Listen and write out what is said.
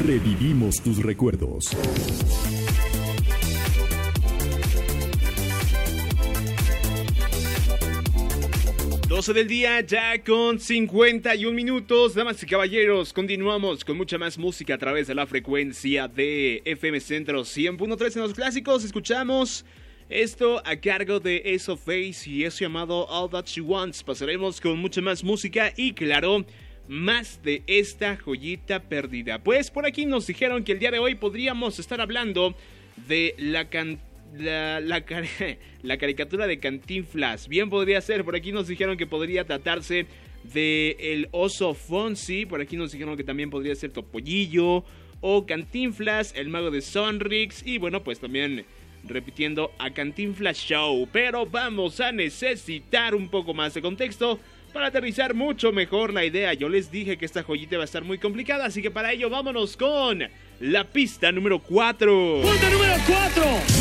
Revivimos tus recuerdos. Del día ya con 51 minutos. Damas y caballeros, continuamos con mucha más música a través de la frecuencia de FM Centro 100.3 en los clásicos. Escuchamos esto a cargo de Ace of Base y eso llamado All That She Wants. Pasaremos con mucha más música y claro, más de esta joyita perdida. Pues por aquí nos dijeron que el día de hoy podríamos estar hablando de la caricatura de Cantinflas. Bien podría ser, por aquí nos dijeron que podría tratarse de el oso Fonsi, por aquí nos dijeron que también podría ser Topollillo o Cantinflas, el mago de Sonrix y bueno, pues también repitiendo a Cantinflas Show. Pero vamos a necesitar un poco más de contexto para aterrizar mucho mejor la idea. Yo les dije que esta joyita va a estar muy complicada, así que para ello vámonos con la pista número 4. Punto número 4.